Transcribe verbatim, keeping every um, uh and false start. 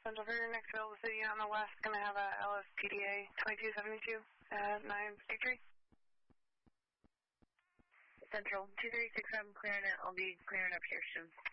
Central for your next available city on the west, going to have a L S P D A twenty-two seventy-two at nine fifty-three. Central two three six seven, clearing it. I'll be clearing up here soon.